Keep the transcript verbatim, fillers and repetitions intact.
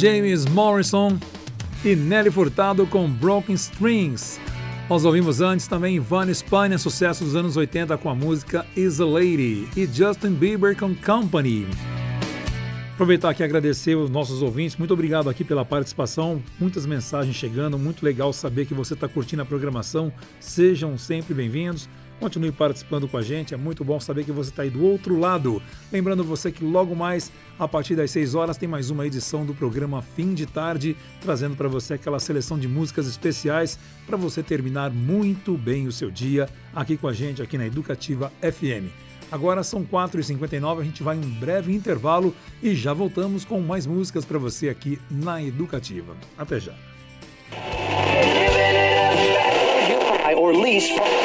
James Morrison e Nelly Furtado com Broken Strings. Nós ouvimos antes também Van Spine, sucesso dos anos oitenta com a música Is a Lady, e Justin Bieber com Company. Aproveitar aqui e agradecer os nossos ouvintes, muito obrigado aqui pela participação, muitas mensagens chegando, muito legal saber que você está curtindo a programação, sejam sempre bem-vindos, continue participando com a gente, é muito bom saber que você está aí do outro lado. Lembrando você que logo mais, a partir das seis horas, tem mais uma edição do programa Fim de Tarde, trazendo para você aquela seleção de músicas especiais para você terminar muito bem o seu dia aqui com a gente, aqui na Educativa F M. Agora são quatro e cinquenta e nove, a gente vai em um breve intervalo e já voltamos com mais músicas para você aqui na Educativa. Até já.